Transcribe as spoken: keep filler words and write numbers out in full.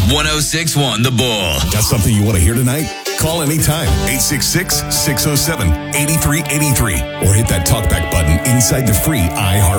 one oh six point one The Bull. Got something you want to hear tonight? Call anytime, eight six six, six oh seven, eight three eight three, or hit that talkback button inside the free iHeart